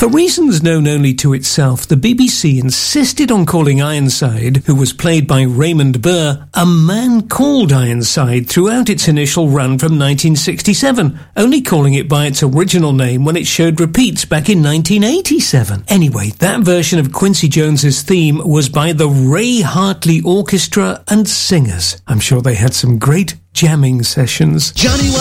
For reasons known only to itself, the BBC insisted on calling Ironside, who was played by Raymond Burr, a man called Ironside throughout its initial run from 1967, only calling it by its original name when it showed repeats back in 1987. Anyway, that version of Quincy Jones's theme was by the Ray Hartley Orchestra and Singers. I'm sure they had some great jamming sessions. Johnny